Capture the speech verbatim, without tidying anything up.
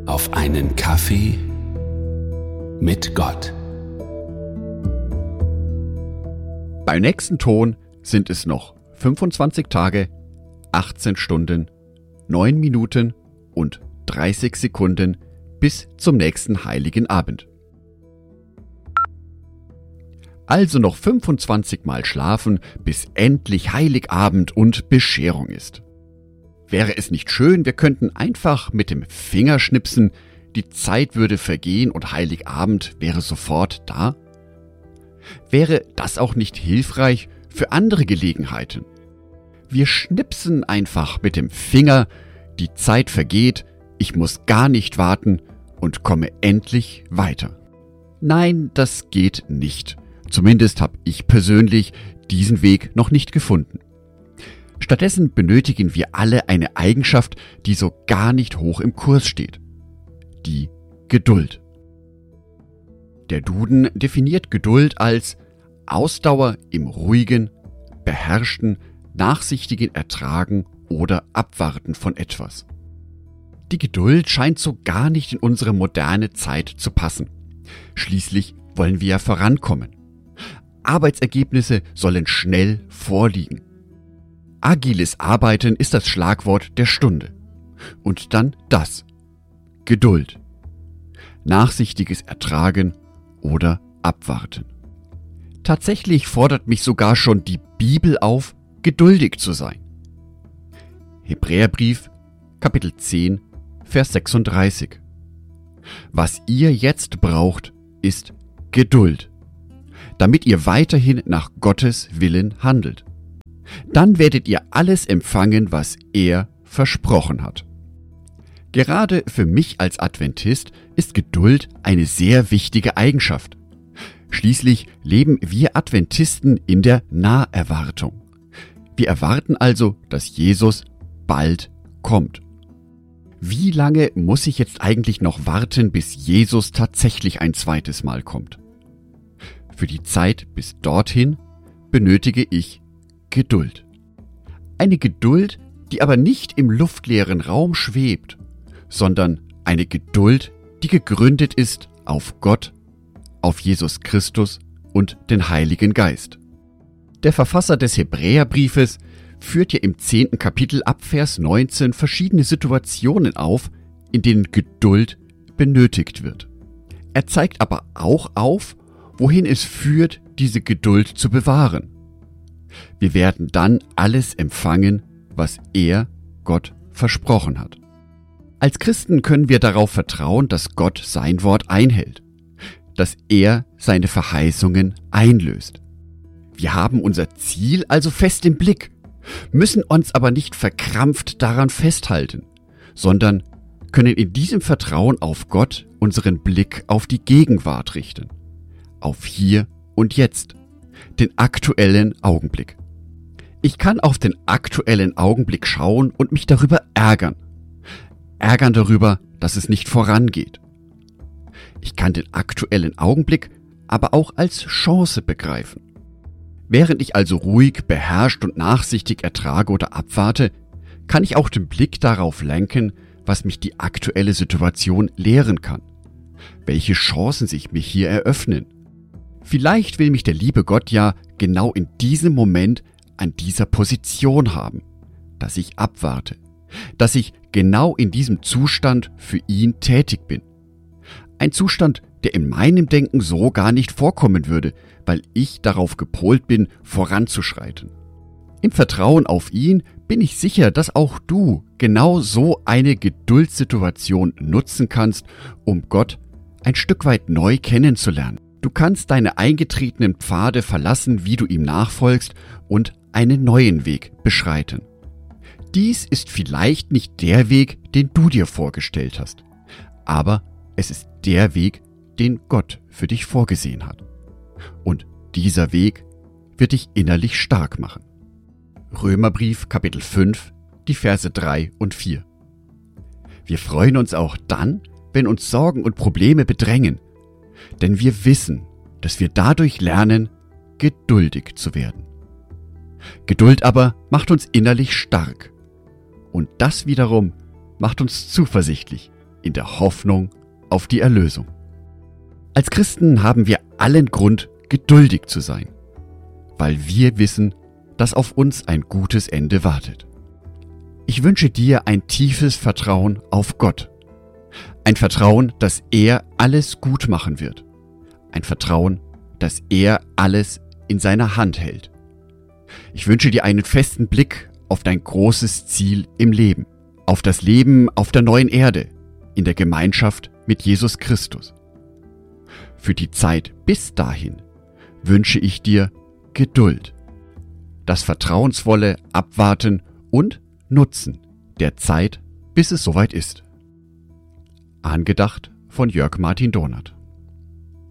auf einen Kaffee mit Gott. Beim nächsten Ton sind es noch fünfundzwanzig Tage, achtzehn Stunden, neun Minuten und dreißig Sekunden bis zum nächsten heiligen Abend. Also noch fünfundzwanzig Mal schlafen, bis endlich Heiligabend und Bescherung ist. Wäre es nicht schön, wir könnten einfach mit dem Finger schnipsen, die Zeit würde vergehen und Heiligabend wäre sofort da? Wäre das auch nicht hilfreich für andere Gelegenheiten? Wir schnipsen einfach mit dem Finger, die Zeit vergeht, ich muss gar nicht warten und komme endlich weiter. Nein, das geht nicht. Zumindest habe ich persönlich diesen Weg noch nicht gefunden. Stattdessen benötigen wir alle eine Eigenschaft, die so gar nicht hoch im Kurs steht. Die Geduld. Der Duden definiert Geduld als Ausdauer im ruhigen, beherrschten, nachsichtigen Ertragen oder Abwarten von etwas. Die Geduld scheint so gar nicht in unsere moderne Zeit zu passen. Schließlich wollen wir ja vorankommen. Arbeitsergebnisse sollen schnell vorliegen. Agiles Arbeiten ist das Schlagwort der Stunde. Und dann das. Geduld. Nachsichtiges Ertragen oder Abwarten. Tatsächlich fordert mich sogar schon die Bibel auf, geduldig zu sein. Hebräerbrief, Kapitel zehn, Vers sechsunddreißig. Was ihr jetzt braucht, ist Geduld, damit ihr weiterhin nach Gottes Willen handelt. Dann werdet ihr alles empfangen, was er versprochen hat. Gerade für mich als Adventist ist Geduld eine sehr wichtige Eigenschaft. Schließlich leben wir Adventisten in der Naherwartung. Wir erwarten also, dass Jesus bald kommt. Wie lange muss ich jetzt eigentlich noch warten, bis Jesus tatsächlich ein zweites Mal kommt? Für die Zeit bis dorthin benötige ich Geduld. Eine Geduld, die aber nicht im luftleeren Raum schwebt, sondern eine Geduld, die gegründet ist auf Gott, auf Jesus Christus und den Heiligen Geist. Der Verfasser des Hebräerbriefes führt ja im zehnten Kapitel ab Vers neunzehn verschiedene Situationen auf, in denen Geduld benötigt wird. Er zeigt aber auch auf, wohin es führt, diese Geduld zu bewahren. Wir werden dann alles empfangen, was er, Gott, versprochen hat. Als Christen können wir darauf vertrauen, dass Gott sein Wort einhält, dass er seine Verheißungen einlöst. Wir haben unser Ziel also fest im Blick, müssen uns aber nicht verkrampft daran festhalten, sondern können in diesem Vertrauen auf Gott unseren Blick auf die Gegenwart richten, auf hier und jetzt, den aktuellen Augenblick. Ich kann auf den aktuellen Augenblick schauen und mich darüber ärgern. Ärgern darüber, dass es nicht vorangeht. Ich kann den aktuellen Augenblick aber auch als Chance begreifen. Während ich also ruhig, beherrscht und nachsichtig ertrage oder abwarte, kann ich auch den Blick darauf lenken, was mich die aktuelle Situation lehren kann. Welche Chancen sich mir hier eröffnen. Vielleicht will mich der liebe Gott ja genau in diesem Moment an dieser Position haben, dass ich abwarte, dass ich genau in diesem Zustand für ihn tätig bin. Ein Zustand, der in meinem Denken so gar nicht vorkommen würde, weil ich darauf gepolt bin, voranzuschreiten. Im Vertrauen auf ihn bin ich sicher, dass auch du genau so eine Geduldssituation nutzen kannst, um Gott ein Stück weit neu kennenzulernen. Du kannst deine eingetretenen Pfade verlassen, wie du ihm nachfolgst, und einen neuen Weg beschreiten. Dies ist vielleicht nicht der Weg, den du dir vorgestellt hast, aber es ist der Weg, den Gott für dich vorgesehen hat. Und dieser Weg wird dich innerlich stark machen. Römerbrief Kapitel fünf, die Verse drei und vier. Wir freuen uns auch dann, wenn uns Sorgen und Probleme bedrängen, denn wir wissen, dass wir dadurch lernen, geduldig zu werden. Geduld aber macht uns innerlich stark. Und das wiederum macht uns zuversichtlich, in der Hoffnung auf die Erlösung. Als Christen haben wir allen Grund, geduldig zu sein, weil wir wissen, dass auf uns ein gutes Ende wartet. Ich wünsche dir ein tiefes Vertrauen auf Gott. Ein Vertrauen, dass er alles gut machen wird. Ein Vertrauen, dass er alles in seiner Hand hält. Ich wünsche dir einen festen Blick auf dein großes Ziel im Leben, auf das Leben auf der neuen Erde, in der Gemeinschaft mit Jesus Christus. Für die Zeit bis dahin wünsche ich dir Geduld, das vertrauensvolle Abwarten und Nutzen der Zeit, bis es soweit ist. Angedacht von Jörg Martin Donath.